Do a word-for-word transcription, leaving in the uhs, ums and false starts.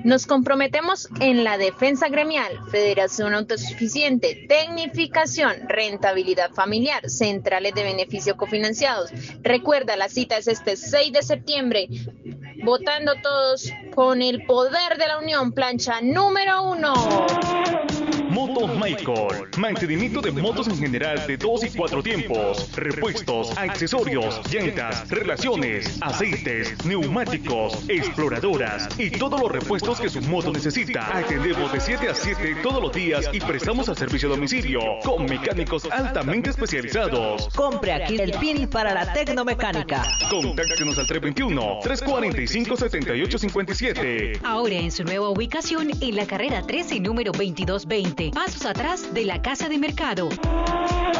Nos comprometemos en la defensa gremial, federación autosuficiente, tecnificación, rentabilidad familiar, centrales de beneficio cofinanciados. Recuerda, la cita es este seis de septiembre. Votando todos con el poder de la unión, plancha número uno. Motos Michael, mantenimiento de motos en general de dos y cuatro tiempos, repuestos, accesorios, llantas, relaciones, aceites, neumáticos, exploradoras y todos los repuestos que su moto necesita. Atendemos de siete a siete todos los días y prestamos el servicio a domicilio con mecánicos altamente especializados. Compre aquí el pin para la tecnomecánica. Contáctenos al tres veintiuno, tres cuarenta y cinco, setenta y ocho cincuenta y siete. Ahora en su nueva ubicación en la carrera trece, número veintidós veinte. Pasos atrás de la Casa de Mercado.